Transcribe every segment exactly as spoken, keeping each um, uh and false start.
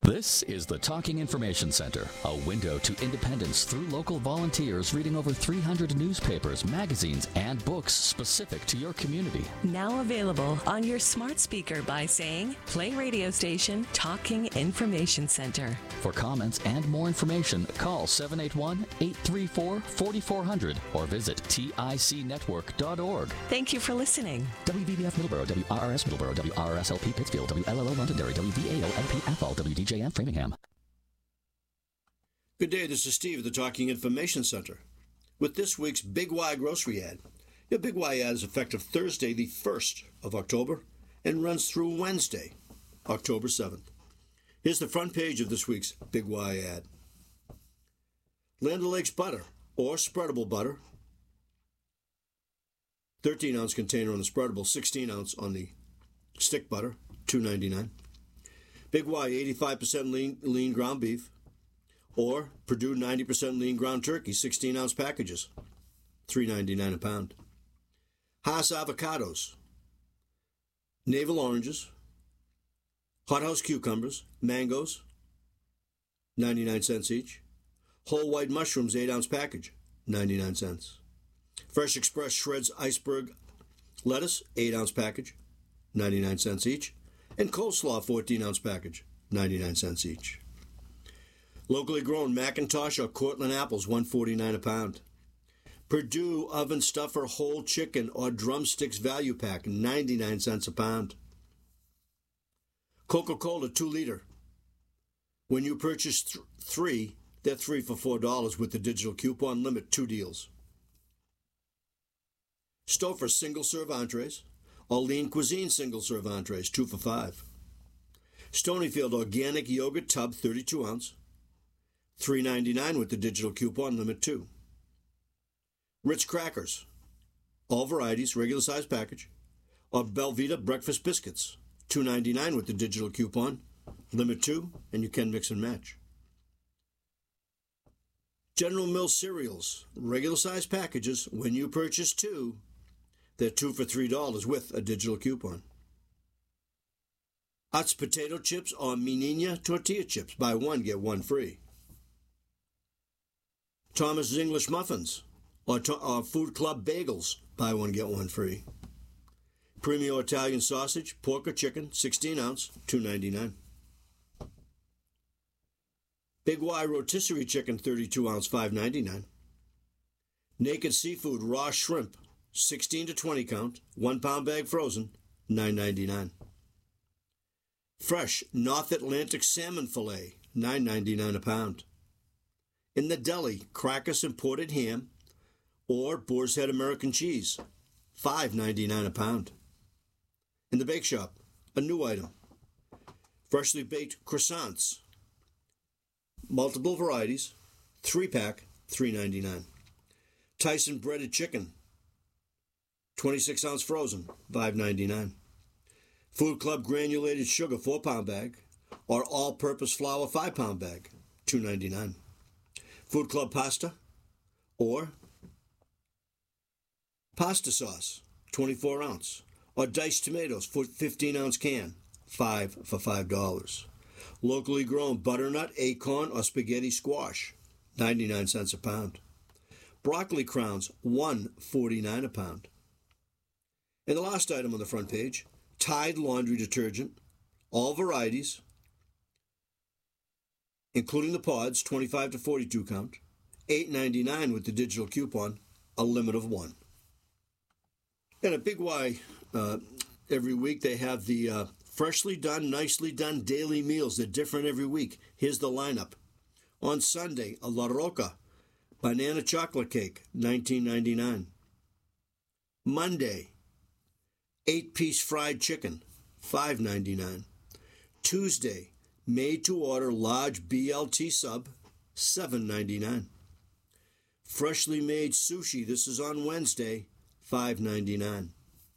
This is the Talking Information Center, a window to independence through local volunteers reading over three hundred newspapers, magazines, and books specific to your community. Now available on your smart speaker by saying, play radio station Talking Information Center. For comments and more information, call seven eight one, eight three four, four four zero zero or visit tic network dot org. Thank you for listening. W V B F Middleborough, W R R S Middleborough, W R R S L P Pittsfield, W L L O Londonderry, W V A O L P Athol, W D J M Framingham. Good day, this is Steve at the Talking Information Center with this week's Big Y grocery ad. Your Big Y ad is effective Thursday, the first of October, and runs through Wednesday, October seventh. Here's the front page of this week's Big Y ad. Land O'Lakes butter, or spreadable butter, thirteen ounce container on the spreadable, sixteen ounce on the stick butter, two ninety-nine. Big Y, eighty-five percent lean, lean ground beef, or Purdue ninety percent lean ground turkey, sixteen ounce packages, three ninety-nine a pound. Hass avocados, navel oranges, hothouse cucumbers, mangoes, ninety-nine cents each. Whole white mushrooms, eight ounce package, ninety-nine cents. Fresh Express Shreds iceberg lettuce, eight ounce package, ninety-nine cents each. And coleslaw, fourteen ounce package, ninety-nine cents each. Locally grown Macintosh or Cortland apples, one forty-nine a pound. Purdue oven stuffer whole chicken or drumsticks value pack, ninety-nine cents a pound. Coca-Cola two liter. When you purchase th- three, they're three for four dollars with the digital coupon limit, two deals. Stouffer single serve entrees or Lean Cuisine single serve entrees, two for five. Stonyfield organic yogurt tub, thirty-two ounce, three ninety-nine with the digital coupon limit, two. Ritz crackers, all varieties, regular size package, or Belvita breakfast biscuits, two ninety-nine with the digital coupon limit, two, and you can mix and match. General Mills cereals, regular size packages, when you purchase two, they're two for three dollars with a digital coupon. Utz potato chips or Menina tortilla chips, buy one, get one free. Thomas's English muffins or, to- or Food Club bagels, buy one, get one free. Premium Italian sausage, pork or chicken, sixteen ounce, two ninety-nine. Big Y rotisserie chicken, thirty-two ounce, five ninety-nine. Naked Seafood raw shrimp, sixteen to twenty count, one pound bag frozen, nine ninety-nine. Fresh North Atlantic salmon fillet, nine ninety-nine a pound. In the deli, Crackus imported ham or Boar's Head American cheese, five ninety-nine a pound. In the bake shop, a new item, freshly baked croissants, multiple varieties, three pack, three ninety-nine. Tyson breaded chicken, twenty-six ounce frozen, five ninety-nine. Food Club granulated sugar, four pound bag, or all-purpose flour, five pound bag, two ninety-nine. Food Club pasta, or pasta sauce, twenty-four ounce, or diced tomatoes, fifteen ounce can, five for five dollars. Locally grown butternut, acorn, or spaghetti squash, ninety-nine cents a pound. Broccoli crowns, one forty-nine a pound. And the last item on the front page, Tide laundry detergent, all varieties, including the pods, twenty-five to forty-two count, eight ninety-nine with the digital coupon, a limit of one. And at Big Y, uh, every week they have the uh, freshly done, nicely done daily meals. They're different every week. Here's the lineup. On Sunday, a La Roca banana chocolate cake, nineteen ninety-nine. Monday, eight-piece fried chicken, five ninety-nine. Tuesday, made-to-order large B L T sub, seven ninety-nine. Freshly made sushi, this is on Wednesday, five ninety-nine.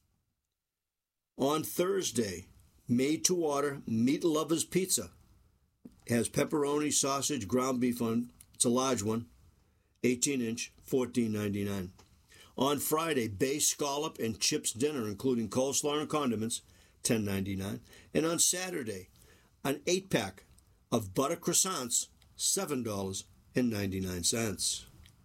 On Thursday, made-to-order meat lovers pizza. It has pepperoni, sausage, ground beef on, it's a large one, eighteen inch, fourteen ninety-nine. On Friday, bay scallop and chips dinner, including coleslaw and condiments, ten ninety-nine. And on Saturday, an eight-pack of butter croissants, seven dollars and ninety-nine cents.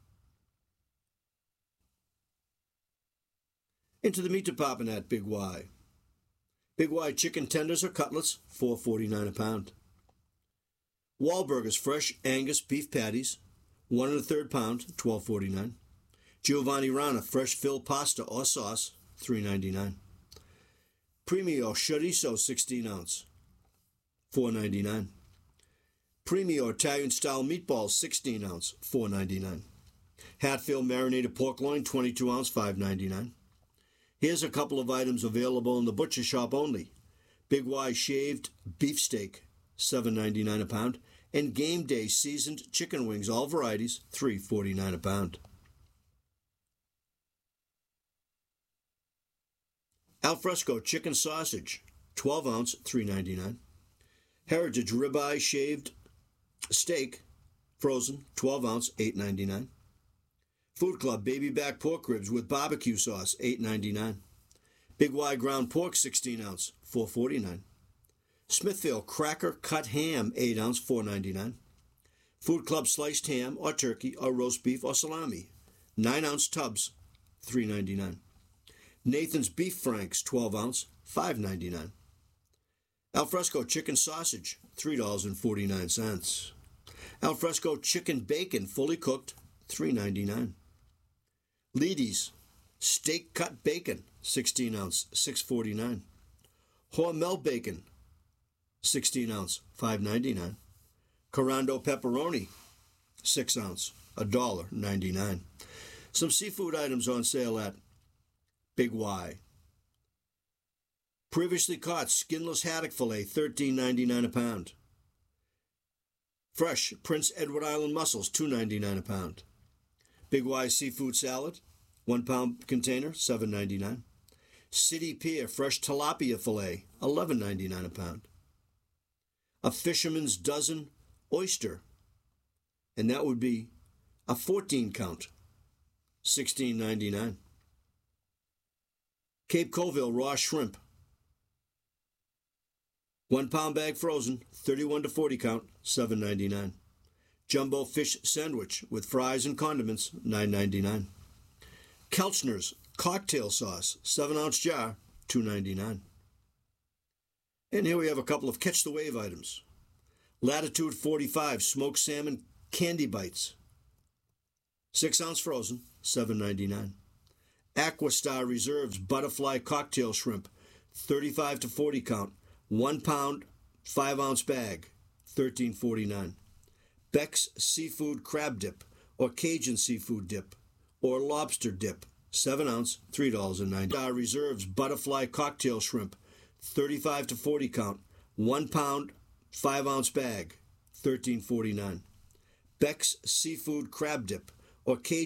Into the meat department at Big Y. Big Y chicken tenders or cutlets, four forty-nine a pound. Wahlburgers fresh Angus beef patties, one and a third pound, twelve forty-nine. Giovanni Rana fresh filled pasta or sauce, three ninety-nine. Premio chorizo sixteen ounce, four ninety-nine. Premio Italian style meatballs sixteen ounce, four ninety-nine. Hatfield marinated pork loin twenty-two ounce, five ninety-nine. Here's a couple of items available in the butcher shop only. Big Y shaved beefsteak, seven ninety-nine a pound, and Game Day seasoned chicken wings, all varieties, three forty-nine a pound. Alfresco chicken sausage, twelve ounce, three ninety-nine. Heritage ribeye shaved steak, frozen, twelve ounce, eight ninety-nine. Food Club baby back pork ribs with barbecue sauce, eight ninety-nine. Big Y ground pork, sixteen ounce, four forty-nine. Smithfield cracker cut ham, eight ounce, four ninety-nine. Food Club sliced ham or turkey or roast beef or salami, nine ounce tubs, three ninety-nine. Nathan's beef franks, twelve ounce, five ninety-nine. Alfresco chicken sausage, three dollars and forty-nine cents. Alfresco chicken bacon, fully cooked, three ninety-nine. Leedy's steak cut bacon, sixteen ounce, six forty-nine. Hormel bacon, sixteen ounce, five ninety-nine. Corando pepperoni, six ounce, one dollar and ninety-nine cents. Some seafood items on sale at Big Y. Previously caught skinless haddock fillet, thirteen ninety-nine a pound. Fresh Prince Edward Island mussels, two ninety-nine a pound. Big Y seafood salad, one pound container, seven ninety-nine. City Pier fresh tilapia fillet, eleven ninety-nine a pound. A fisherman's dozen oyster, and that would be a fourteen count, sixteen ninety-nine. Cape Colville raw shrimp, one pound bag frozen, thirty-one to forty count, seven ninety-nine. Jumbo fish sandwich with fries and condiments, nine ninety-nine. Kelchner's cocktail sauce, seven ounce jar, two ninety-nine. And here we have a couple of catch the wave items. Latitude forty-five smoked salmon candy bites, six ounce frozen, seven ninety-nine. Aquastar Reserves butterfly cocktail shrimp, thirty-five to forty count, one pound, five ounce bag, thirteen forty-nine. Beck's Seafood Crab Dip or Cajun Seafood Dip or Lobster Dip, seven ounce, three dollars and ninety cents. Reserves Butterfly Cocktail Shrimp, thirty-five to forty count, one pound, five ounce bag, thirteen forty-nine. Beck's Seafood Crab Dip or Cajun